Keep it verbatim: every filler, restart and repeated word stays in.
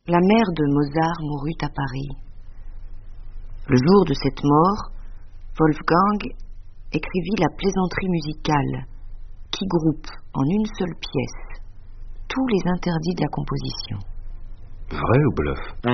La mère de Mozart mourut à Paris. Le jour de cette mort, Wolfgang écrivit la plaisanterie musicale qui groupe en une seule pièce tous les interdits de la composition. Vrai ou bluff ?